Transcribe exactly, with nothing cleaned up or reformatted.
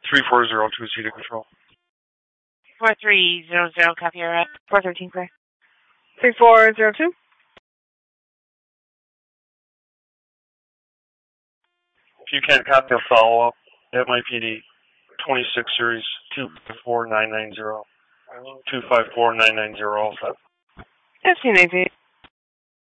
three four zero two, C to control. four three zero zero, copy your rep. four thirteen, clear. three four zero two. If you can't copy a follow-up, M I P D twenty-six series two five four nine nine zero. two five four nine nine zero also. F C nineteen.